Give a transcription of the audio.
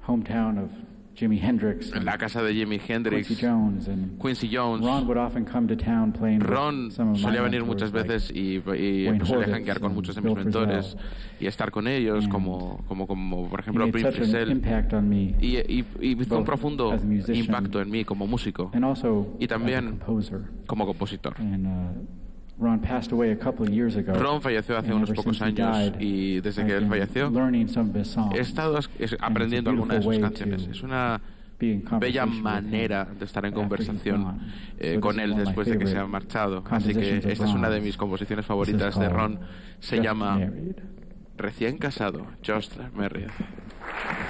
hometown of Jimi Hendrix, en la casa de Jimi Hendrix, Quincy Jones. Ron solía venir muchas veces y solía janguear con muchos de mis mentores y estar con ellos, como por ejemplo Bill Frisell, y hizo un profundo impacto en mí como músico y también como compositor. Ron falleció hace unos pocos años y desde que él falleció he estado aprendiendo algunas de sus canciones. Es una bella manera de estar en conversación con él después de que se ha marchado. Así que esta es una de mis composiciones favoritas de Ron. Se llama Recién casado, Just Married.